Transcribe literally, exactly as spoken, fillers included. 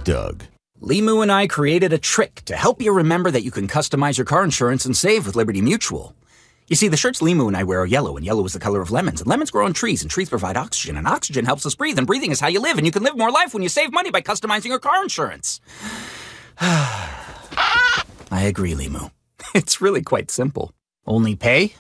Doug. Limu and I created a trick to help you remember that you can customize your car insurance and save with Liberty Mutual. You see, the shirts Limu and I wear are yellow, and yellow is the color of lemons, and lemons grow on trees, and trees provide oxygen, and oxygen helps us breathe, and breathing is how you live, and you can live more life when you save money by customizing your car insurance. I agree, Limu. It's really quite simple. Only pay